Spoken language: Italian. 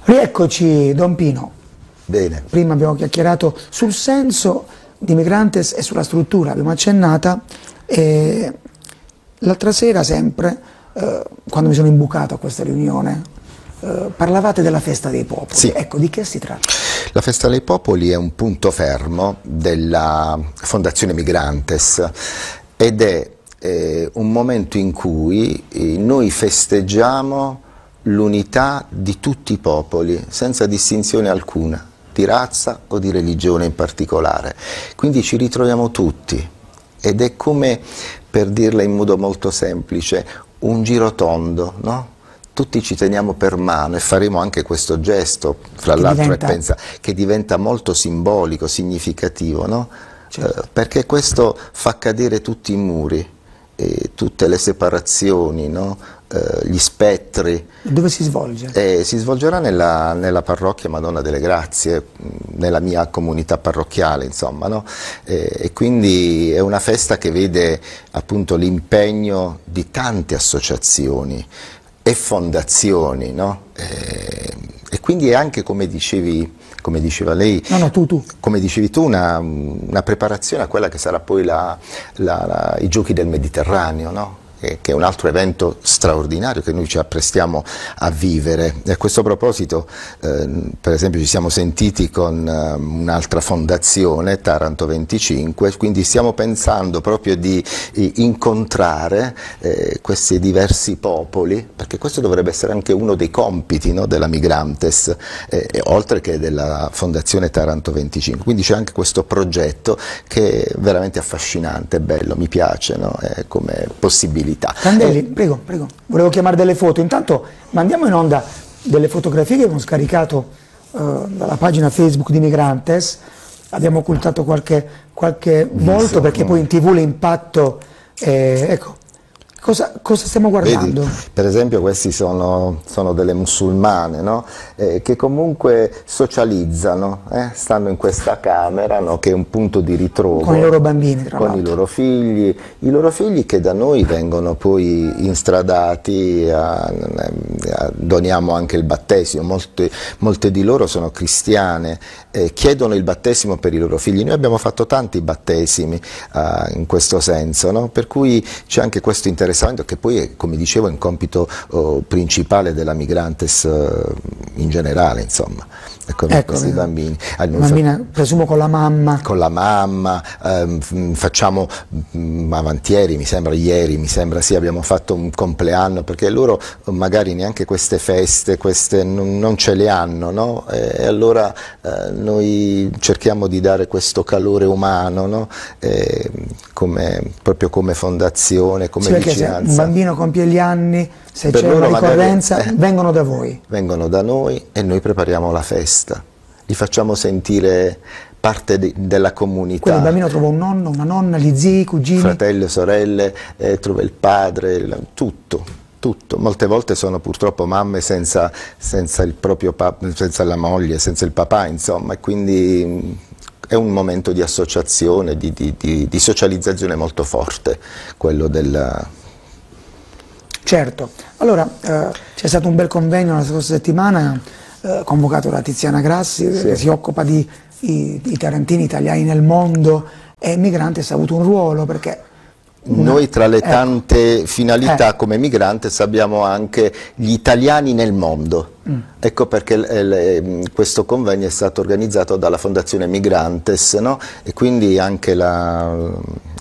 Rieccoci, Don Pino. Bene. Prima abbiamo chiacchierato sul senso di Migrantes e sulla struttura, abbiamo accennata, e l'altra sera sempre, quando mi sono imbucato a questa riunione, parlavate della Festa dei Popoli. Sì. Ecco, di che si tratta? La Festa dei Popoli è un punto fermo della Fondazione Migrantes ed è un momento in cui noi festeggiamo l'unità di tutti i popoli, senza distinzione alcuna, di razza o di religione in particolare. Quindi ci ritroviamo tutti ed è come, per dirla in modo molto semplice, un girotondo, no? Tutti ci teniamo per mano e faremo anche questo gesto, fra l'altro, che diventa molto simbolico, significativo, no? Certo. Perché questo fa cadere tutti i muri, tutte le separazioni, no? Gli spettri. Dove si svolge? Si svolgerà nella parrocchia Madonna delle Grazie, nella mia comunità parrocchiale, insomma, no? E quindi è una festa che vede appunto l'impegno di tante associazioni e fondazioni, no? E quindi è anche, come diceva lei, tu. come dicevi tu, una preparazione a quella che sarà poi i Giochi del Mediterraneo, no? Che è un altro evento straordinario che noi ci apprestiamo a vivere. E a questo proposito, per esempio, ci siamo sentiti con un'altra fondazione, Taranto 25, quindi stiamo pensando proprio di incontrare questi diversi popoli, perché questo dovrebbe essere anche uno dei compiti, no, della Migrantes, oltre che della Fondazione Taranto 25. Quindi c'è anche questo progetto che è veramente affascinante, bello, mi piace, no? Come possibilità. Candelli, prego, volevo chiamare delle foto. Intanto mandiamo in onda delle fotografie che abbiamo scaricato dalla pagina Facebook di Migrantes. Abbiamo occultato qualche volto perché poi in TV l'impatto, ecco. Cosa stiamo guardando? Vedi, per esempio questi sono delle musulmane, no? Che comunque socializzano, stanno in questa camera, no? Che è un punto di ritrovo. Con i loro bambini, tra l'altro. Con i loro figli che da noi vengono poi instradati, doniamo anche il battesimo, molte di loro sono cristiane, chiedono il battesimo per i loro figli. Noi abbiamo fatto tanti battesimi in questo senso, no? Per cui c'è anche questo interessamento che poi è, come dicevo, un compito principale della Migrantes in generale, insomma, con questi bambini. Bambina, presumo con la mamma. Con la mamma, facciamo avantieri, ieri mi sembra, sì, abbiamo fatto un compleanno, perché loro magari neanche queste feste, non ce le hanno, no? E allora noi cerchiamo di dare questo calore umano, no? Proprio come fondazione, come vicinanza. Se un bambino compie gli anni, se c'è una ricorrenza, vengono da voi. Vengono da noi e noi prepariamo la festa, li facciamo sentire parte della comunità. Quindi il bambino trova un nonno, una nonna, gli zii, cugini. Fratelli, sorelle, trova il padre, tutto. Molte volte sono purtroppo mamme senza il proprio senza la moglie, senza il papà, insomma, e quindi è un momento di associazione, di socializzazione molto forte, quello del... Certo. Allora, c'è stato un bel convegno la scorsa settimana, convocato da Tiziana Grassi, che si occupa di i tarantini italiani nel mondo, e Migrantes ha avuto un ruolo, perché... Noi tra le tante finalità come Migrantes abbiamo anche gli italiani nel mondo. Ecco perché questo convegno è stato organizzato dalla Fondazione Migrantes, no? E quindi anche